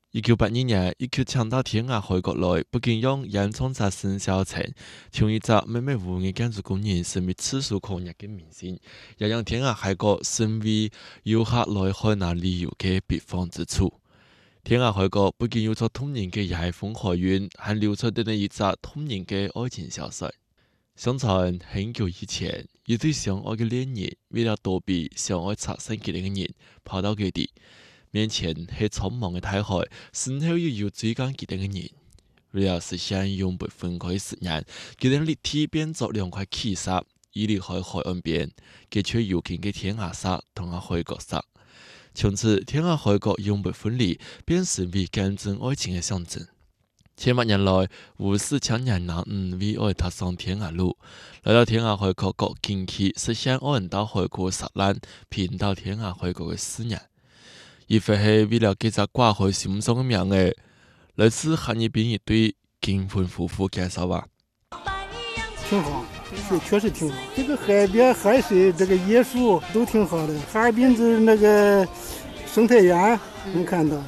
1982年，一口抢到天涯海角內，不僅用洋葱雜生小城，從一個美美無嘅建築工人成為次數狂熱嘅明星，也讓天涯海角成為遊客來海南旅遊嘅必訪之處。天涯海角不僅有着動人嘅夜風海韻，還流出的一則動人嘅愛情小說。相傳很久以前，一對相愛嘅戀人為了躲避相愛拆散佢哋嘅人，跑到佢哋面前係蒼茫嘅大海，身後又有追趕佢哋嘅人。為了實現永不分開嘅誓言，佢哋立體變作兩塊奇石，屹立喺海岸邊，佢卻有情嘅天涯石同埋海角石。從此，天涯海角永不分離，便成為見證愛情嘅象徵。千百年來，無數青年男女為愛踏上天涯路，來到天涯海角各景區，實現愛人到海角撒浪，拼到天涯海角嘅誓言。而非係為了記隻掛喺心上嘅名嘅，來自哈爾濱一對金婚夫婦介紹吧。 挺好，確實挺好。這個海邊海水，這個椰樹都挺好的。哈爾濱的那個生態園能看到。